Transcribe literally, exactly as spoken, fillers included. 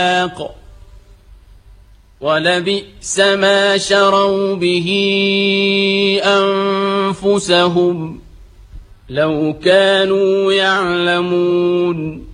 ولبئس ما شروا به أنفسهم لو كانوا يعلمون